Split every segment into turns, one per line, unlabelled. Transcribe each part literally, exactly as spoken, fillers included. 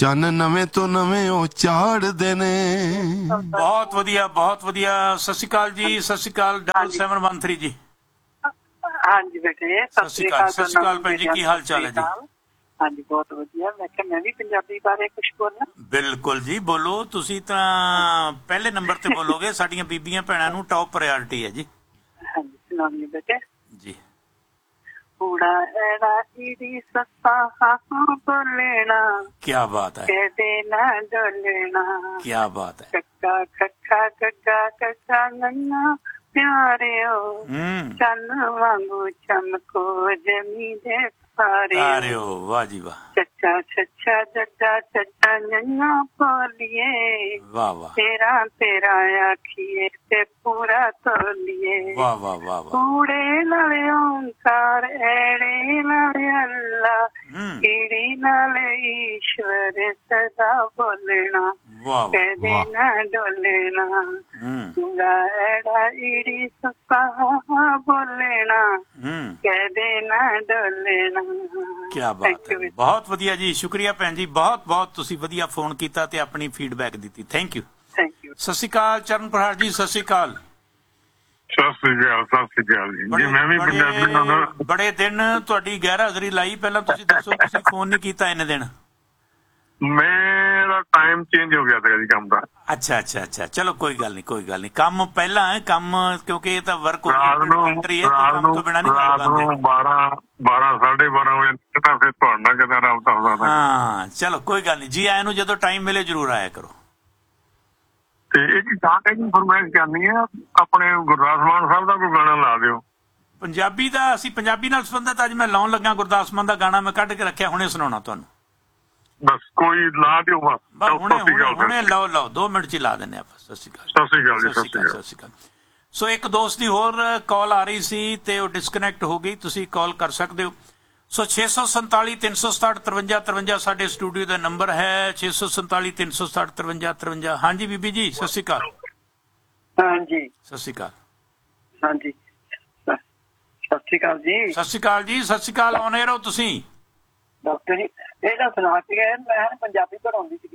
ਚੰਨ ਨਵੇਂ ਤੋਂ ਨਵੇਂ ਉਹ ਚਾੜਦੇ ਨੇ।
ਬਹੁਤ ਵਧੀਆ, ਬਹੁਤ ਵਧੀਆ। ਸਤਿ ਸ਼੍ਰੀ ਅਕਾਲ ਜੀ, ਸਤਿ ਸ਼੍ਰੀ ਅਕਾਲ। Double seven one three G.
ਹਾਂਜੀ ਬੇਟੇ,
ਸਤਿ ਸ਼੍ਰੀ ਅਕਾਲ। ਸਤਿ ਸ਼੍ਰੀ ਅਕਾਲ ਭੈਣ ਜੀ, ਕੀ ਹਾਲ ਚਾਲ ਹੈ ਜੀ?
ਹਾਂਜੀ ਬਹੁਤ ਵਧੀਆ। ਮੈਂ ਕਿਹਾ ਮੈਂ ਵੀ ਪੰਜਾਬੀ ਬਾਰੇ ਕੁਝ ਬੋਲਾਂ।
ਬਿਲਕੁਲ ਜੀ, ਬੋਲੋ। ਤੁਸੀਂ ਤਾਂ ਪਹਿਲੇ ਨੰਬਰ ਤੇ ਬੋਲੋਗੇ। ਸਾਡੀਆਂ ਬੀਬੀਆਂ ਭੈਣਾਂ ਨੂੰ ਟੌਪ ਪ੍ਰਾਇੋਰਟੀ ਹੈ ਜੀ।
ਹਾਂਜੀ ਸੁਣਾਉਣੀ ਬੇਟੇ
ਜੀ।
ਕੂੜਾ ਐੜਾ ਈੜੀ ਸੱਸਾ ਹਾਹਾਂ ਬੋਲਣਾ,
ਕਿਆ ਬਾਤ ਹੈ,
ਕਹਦੇ ਨਾ ਡੋਲਣਾ,
ਕਿਆ ਬਾਤ ਹੈ।
ਕੱਕਾ ਖੱਖਾ ਕੱਕਾ ਕੱਕਾ ਨੰਨਾ ਪਿਆਰਿਓ,
ਹੂੰ,
ਚੰਨ ਵਾਂਗੂ ਚਮਕੋ ਜਮੀ ਦੇ
ਸਾਰੇ ਹੋ। ਵਾਹ ਜੀ ਵਾਹ।
ਚੱਚਾ ਛੱਛਾ ਜੱਜਾ ਚੱਚਾ ਨੰਨਾ ਬੋਲੀਏ,
ਵਾਹ ਵਾਹ।
ਤੇਰਾ ਤੇਰਾ ਆਖੀਏ ਤੇ ਪੂਰਾ ਤੋਲੀਏ।
ਵਾਹ ਵਾਹ ਵਾਹ ਵਾਹ।
ਕੂੜੇ ਨਾਲ ਓਂਕਾਰ, ਐੜੇ ਨਾਲ ਅੱਲਾ, ਕੀੜੀ ਨਾਲ ਈਸ਼ਵਰ ਸਦਾ ਬੋਲਣਾ, ਕਦੇ ਨਾ ਡੋਲਣਾ। ਕੂੜਾ ਐੜਾ ਈੜੀ ਸੱਸਾ ਬੋਲਣਾ, ਕਦੇ ਨਾ ਡੋਲਣਾ।
ਕਿਆ ਬਾਤ ਹੈ, ਬਹੁਤ ਵਧੀਆ ਜੀ। ਸ਼ੁਕਰੀਆ ਭੈਣ ਜੀ, ਬਹੁਤ ਬਹੁਤ। ਤੁਸੀਂ ਵਧੀਆ ਫੋਨ ਕੀਤਾ ਤੇ ਆਪਣੀ ਫੀਡਬੈਕ ਦਿੱਤੀ। Thank you.
Thank you.
ਸਤਿ ਸ਼੍ਰੀ ਅਕਾਲ ਚਰਨ ਪ੍ਰਹਾਰ ਜੀ, ਸਤਿ ਸ਼੍ਰੀ ਅਕਾਲ।
ਸਤਿ ਸ੍ਰੀ ਅਕਾਲ, ਸਤਿ ਸ੍ਰੀ ਅਕਾਲ ਜੀ। ਮੈਂ ਵੀ ਪੰਜਾਬੀ ਨਾਲ
ਬੜੇ ਦਿਨ ਤੁਹਾਡੀ ਗੈਰ ਹਾਜ਼ਰੀ ਲਾਈ। ਪਹਿਲਾਂ ਤੁਸੀਂ ਦੱਸੋ, ਤੁਸੀਂ ਫੋਨ ਨਹੀਂ ਕੀਤਾ ਇੰਨੇ ਦਿਨ?
ਮੇਰਾ ਟਾਈਮ ਚੇਂਜ ਹੋ ਗਿਆ ਸੀ ਜੀ ਕੰਮ ਦਾ।
ਅੱਛਾ ਅੱਛਾ ਅੱਛਾ, ਚਲੋ ਕੋਈ ਗੱਲ ਨਹੀਂ, ਕੋਈ ਗੱਲ ਨਹੀਂ। ਕੰਮ ਪਹਿਲਾਂ ਹੈ, ਕੰਮ ਕਿਉਂਕਿ ਇਹ ਤਾਂ ਵਰਕ
ਰਾਤ ਨੂੰ ਰਾਤ ਨੂੰ ਰਾਤ ਨੂੰ ਬਾਰਾਂ ਬਾਰਾਂ ਸਾਢੇ ਬਾਰਾਂ ਵਜੇ ਤਾਂ ਫਿਰ ਤੁਹਾਡਾ ਕਿਤੇ ਰਾਬਤਾ ਹੋ ਸਕਦਾ।
ਹਾਂ ਚਲੋ ਕੋਈ ਗੱਲ ਨਹੀਂ ਜੀ। ਆਏ ਨੂੰ ਜਦੋਂ ਟਾਈਮ ਮਿਲੇ ਜ਼ਰੂਰ ਆਇਆ ਕਰੋ।
ਤੇ ਇੱਕ ਤਾਂ ਇਹ ਫਰਮਾਇਸ਼ ਕਰਨੀ ਹੈ, ਆਪਣੇ ਗੁਰਦਾਸ ਮਾਨ ਸਾਹਿਬ ਦਾ ਕੋਈ ਗਾਣਾ ਲਾ ਦਿਓ
ਪੰਜਾਬੀ ਦਾ। ਅਸੀਂ ਪੰਜਾਬੀ ਨਾਲ ਸੰਬੰਧਿਤ ਅੱਜ ਮੈਂ ਲਾਉਣ ਲੱਗਾ ਗੁਰਦਾਸ ਮਾਨ ਦਾ ਗਾਣਾ। ਮੈਂ ਕੱਢ ਕੇ ਰੱਖਿਆ, ਹੁਣੇ ਸੁਣਾਉਣਾ ਤੁਹਾਨੂੰ।
ਬਸ ਕੋਈ ਲਾ ਦਿਓ ਬਸ।
ਹੁਣੇ ਹੁਣੇ ਲਾਓ ਲਾਓ, ਦੋ ਮਿੰਟ ਚ ਲਾ ਦਿੰਦੇ ਆਪਾਂ। ਸਤਿ ਸ਼੍ਰੀ ਅਕਾਲ।
ਸਤਿ ਸ਼੍ਰੀ ਅਕਾਲ ਜੀ।
ਸਤਿ ਸ਼੍ਰੀ ਅਕਾਲ। ਸੋ ਇੱਕ ਦੋਸਤ ਦੀ ਹੋਰ ਕਾਲ ਆ ਰਹੀ ਸੀ ਤੇ ਉਹ ਡਿਸਕਨੈਕਟ ਹੋ ਗਈ। ਤੁਸੀਂ ਕਾਲ ਕਰ ਸਕਦੇ ਹੋ। ਸੋ ਛੇ ਸੌ ਸੰਤਾਲੀ ਤਿੰਨ ਸੌ ਸਤਾਹਠ ਤਰਵੰਜਾ ਤਰਵੰਜਾ ਸਾਡੇ ਸਟੂਡੀਓ ਦਾ ਨੰਬਰ ਹੈ। ਛੇ ਸੌ ਸੰਤਾਲੀ ਤਿੰਨ ਸੌ ਸਤਾਹਠ ਤਰਵੰਜਾ ਤਰਵੰਜਾ। ਹਾਂਜੀ ਬੀਬੀ ਜੀ, ਸਤਿ ਸ਼੍ਰੀ ਅਕਾਲ।
ਹਾਂਜੀ
ਸਤਿ ਸ਼੍ਰੀ ਅਕਾਲ।
ਹਾਂਜੀ ਸਤਿ ਸ਼੍ਰੀ ਅਕਾਲ ਜੀ।
ਸਤਿ ਸ਼੍ਰੀ ਅਕਾਲ ਜੀ। ਸਤਿ ਸ਼੍ਰੀ ਅਕਾਲ। ਆਉਣੇ ਰਹੋ ਤੁਸੀਂ।
ਡਾਕਟਰ ਜੀ ਇਹ ਤਾਂ ਸੁਣਾ ਕੇ ਗਏ। ਮੈਂ ਪੰਜਾਬੀ ਪੜ੍ਹਾਉਂਦੀ ਸੀ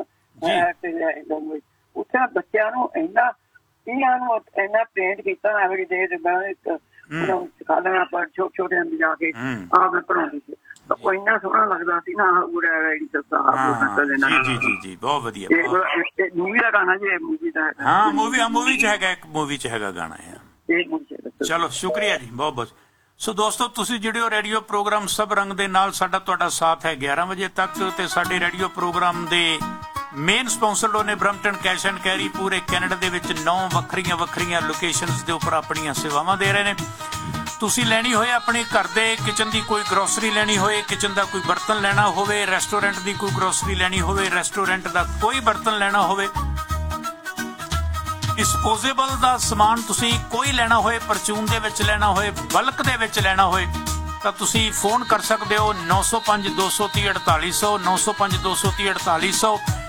ਉੱਥੇ ਬੱਚਿਆਂ ਨੂੰ ਇੰਨਾ ਇਹਨਾਂ ਨੂੰ ਇੰਨਾ ਟ੍ਰੇਨਡ ਕੀਤਾ ਐਵਰੀ ਡੇ ਸਿਖਾ ਲੈਣਾ। ਪਰ ਛੋਟੇ ਛੋਟੇ ਅੰਦਰ ਜਾ ਕੇ ਆਪ ਮੈਂ ਪੜ੍ਹਾਉਂਦੀ ਸੀ, ਉਹ ਇੰਨਾ ਸੋਹਣਾ ਲੱਗਦਾ ਸੀ ਨਾ।
ਜੀ ਜੀ ਜੀ, ਬਹੁਤ ਵਧੀਆ।
ਮੂਵੀ ਦਾ ਗਾਣਾ ਜੀ, ਮੂਵੀ ਦਾ।
ਹਾਂ ਮੂਵੀ, ਹਾਂ ਮੂਵੀ ਚ ਹੈਗਾ, ਇੱਕ ਮੂਵੀ ਚ ਹੈਗਾ ਗਾਣਾ ਹੈ। ਚਲੋ ਸ਼ੁਕਰੀਆ ਜੀ, ਬਹੁਤ ਬਹੁਤ। ਸੋ ਦੋਸਤੋ, ਤੁਸੀਂ ਜਿਹੜੇ ਹੋ ਰੇਡੀਓ ਪ੍ਰੋਗਰਾਮ ਸਭ ਰੰਗ ਦੇ ਨਾਲ, ਸਾਡਾ ਤੁਹਾਡਾ ਸਾਥ ਹੈ ਗਿਆਰਾਂ ਵਜੇ ਤੱਕ। ਤੇ ਸਾਡੇ ਰੇਡੀਓ ਪ੍ਰੋਗਰਾਮ ਦੇ ਮੇਨ ਸਪਾਂਸਰ ਨੇ ਬਰੰਪਟਨ ਕੈਸ਼ ਐਂਡ ਕੈਰੀ। ਪੂਰੇ ਕੈਨੇਡਾ ਦੇ ਵਿੱਚ ਨੌ ਵੱਖਰੀਆਂ ਵੱਖਰੀਆਂ ਲੋਕੇਸ਼ਨਸ ਦੇ ਉੱਪਰ ਆਪਣੀਆਂ ਸੇਵਾਵਾਂ ਦੇ ਰਹੇ ਨੇ। ਤੁਸੀਂ ਲੈਣੀ ਹੋਏ ਆਪਣੇ ਘਰ ਦੇ ਕਿਚਨ ਦੀ ਕੋਈ ਗਰੋਸਰੀ ਲੈਣੀ ਹੋਏ, ਕਿਚਨ ਦਾ ਕੋਈ ਬਰਤਨ ਲੈਣਾ ਹੋਵੇ, ਰੈਸਟੋਰੈਂਟ ਦੀ ਕੋਈ ਗਰੋਸਰੀ ਲੈਣੀ ਹੋਵੇ, ਰੈਸਟੋਰੈਂਟ ਦਾ ਕੋਈ ਬਰਤਨ ਲੈਣਾ ਹੋਵੇ, ਡਿਸਪੋਜ਼ੇਬਲ ਦਾ ਸਮਾਨ ਤੁਸੀਂ ਕੋਈ ਲੈਣਾ ਹੋਏ, ਪਰਚੂਨ ਦੇ ਵਿੱਚ ਲੈਣਾ ਹੋਏ, ਬਲਕ ਦੇ ਵਿੱਚ ਲੈਣਾ ਹੋਏ, ਤਾਂ ਤੁਸੀਂ ਫੋਨ ਕਰ ਸਕਦੇ ਹੋ ਨੌ ਸੌ ਪੰਜ ਦੋ ਸੌ ਤੀਹ ਅੜਤਾਲੀ ਸੌ, ਨੌ ਸੌ ਪੰਜ ਦੋ ਸੌ ਤੀਹ ਅੜਤਾਲੀ ਸੌ।